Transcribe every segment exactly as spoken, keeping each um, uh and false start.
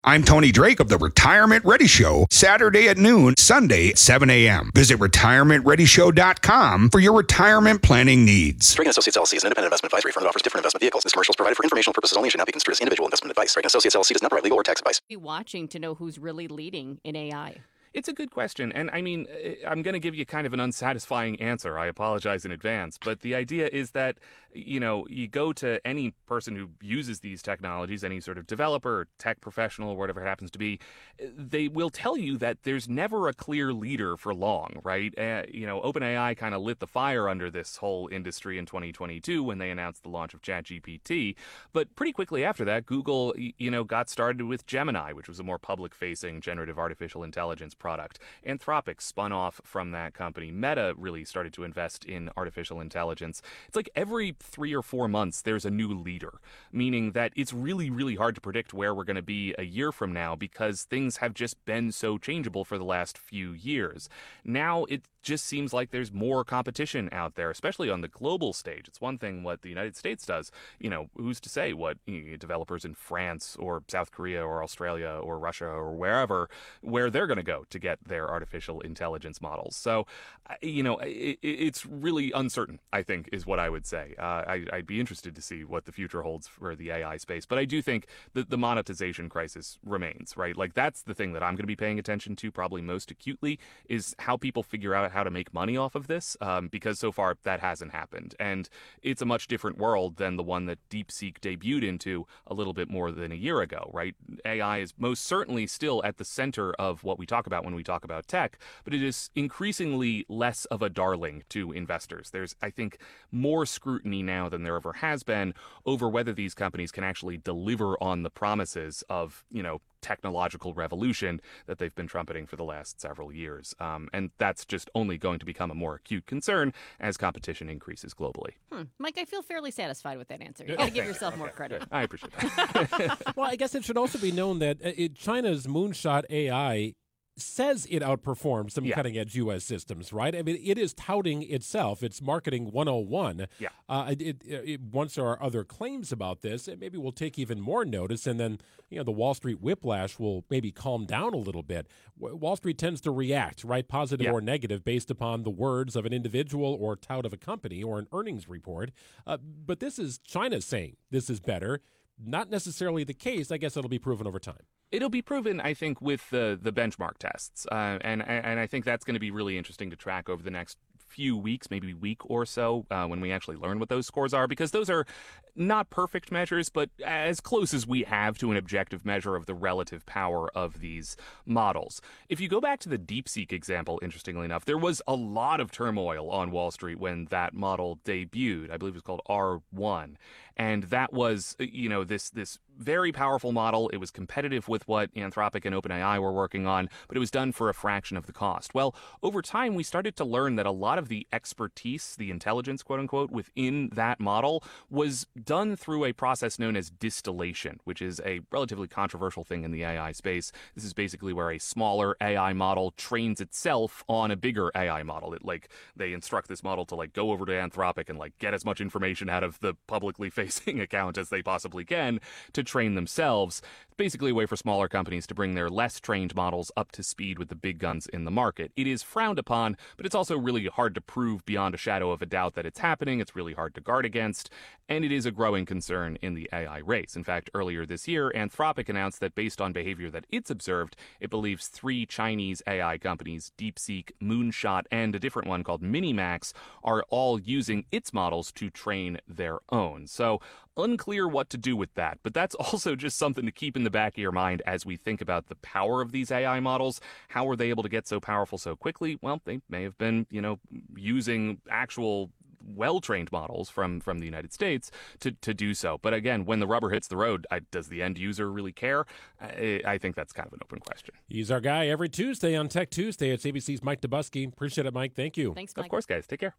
I'm Tony Drake of the Retirement Ready Show, Saturday at noon, Sunday at seven a.m. Visit retirement ready show dot com for your retirement planning needs. Drake and Associates L L C is an independent investment advisory firm that offers different investment vehicles. This commercial is provided for informational purposes only and should not be construed as individual investment advice. Drake and Associates L L C does not provide legal or tax advice. Be watching to know who's really leading in A I. It's a good question, and I mean, I'm going to give you kind of an unsatisfying answer. I apologize in advance, but the idea is that, you know, you go to any person who uses these technologies, any sort of developer, tech professional, whatever it happens to be, they will tell you that there's never a clear leader for long, right? Uh, you know, OpenAI kind of lit the fire under this whole industry in twenty twenty-two when they announced the launch of ChatGPT, but pretty quickly after that, Google, you know, got started with Gemini, which was a more public-facing generative artificial intelligence product. Anthropic spun off from that company. Meta really started to invest in artificial intelligence. It's like every three or four months, there's a new leader, meaning that it's really, really hard to predict where we're going to be a year from now because things have just been so changeable for the last few years. Now it just seems like there's more competition out there, especially on the global stage. It's one thing what the United States does. You know, who's to say what you know, developers in France or South Korea or Australia or Russia or wherever, where they're going to go to get their artificial intelligence models. So, you know, it, it's really uncertain, I think, is what I would say. Uh, I, I'd be interested to see what the future holds for the A I space. But I do think that the monetization crisis remains, right? Like, that's the thing that I'm going to be paying attention to probably most acutely is how people figure out how to make money off of this, um, because so far that hasn't happened. And it's a much different world than the one that DeepSeek debuted into a little bit more than a year ago, right? A I is most certainly still at the center of what we talk about when we talk about tech, but it is increasingly less of a darling to investors. There's, I think, more scrutiny now than there ever has been over whether these companies can actually deliver on the promises of, you know, technological revolution that they've been trumpeting for the last several years. Um, and that's just only going to become a more acute concern as competition increases globally. Hmm. Mike, I feel fairly satisfied with that answer. You got to give yourself more credit. I appreciate that. Well, I guess it should also be known that uh, it, China's moonshot A I says it outperforms some Yeah. cutting-edge U S systems, right? I mean, it is touting itself. It's marketing one oh one. Yeah. Uh, it, it, it, once there are other claims about this, it maybe we'll take even more notice, and then you know the Wall Street whiplash will maybe calm down a little bit. W- Wall Street tends to react, right, positive Yeah. or negative, based upon the words of an individual or tout of a company or an earnings report. Uh, but this is China saying this is better. Not necessarily the case. I guess it'll be proven over time. It'll be proven, I think, with the the benchmark tests, uh, and and I think that's going to be really interesting to track over the next few weeks, maybe week or so, uh, when we actually learn what those scores are, because those are not perfect measures, but as close as we have to an objective measure of the relative power of these models. If you go back to the DeepSeek example, interestingly enough, there was a lot of turmoil on Wall Street when that model debuted. I believe it was called R one. And that was, you know, this this very powerful model. It was competitive with what Anthropic and OpenAI were working on, but it was done for a fraction of the cost. Well, over time, we started to learn that a lot of the expertise, the intelligence, quote unquote, within that model was done through a process known as distillation, which is a relatively controversial thing in the A I space. This is basically where a smaller A I model trains itself on a bigger A I model. It like they instruct this model to like go over to Anthropic and like get as much information out of the publicly facing account as they possibly can to train themselves. It's basically a way for smaller companies to bring their less trained models up to speed with the big guns in the market. It is frowned upon, but it's also really hard to prove beyond a shadow of a doubt that it's happening. It's really hard to guard against, and it is a growing concern in the A I race. In fact, earlier this year, Anthropic announced that based on behavior that it's observed, it believes three Chinese A I companies, DeepSeek, Moonshot, and a different one called Minimax, are all using its models to train their own. So unclear what to do with that, but that's also just something to keep in the back of your mind as we think about the power of these A I models. How were they able to get so powerful so quickly? Well, they may have been, you know, using actual well-trained models from, from the United States to, to do so. But again, when the rubber hits the road, I, does the end user really care? I, I think that's kind of an open question. He's our guy every Tuesday on Tech Tuesday. It's A B C's Mike Dubusky. Appreciate it, Mike. Thank you. Thanks, Mike. Of course, guys. Take care.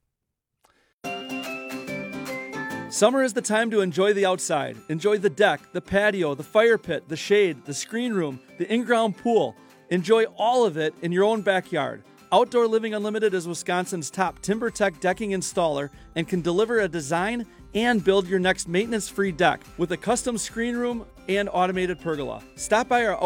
Summer is the time to enjoy the outside. Enjoy the deck, the patio, the fire pit, the shade, the screen room, the in-ground pool. Enjoy all of it in your own backyard. Outdoor Living Unlimited is Wisconsin's top TimberTech decking installer and can deliver a design and build your next maintenance-free deck with a custom screen room and automated pergola. Stop by our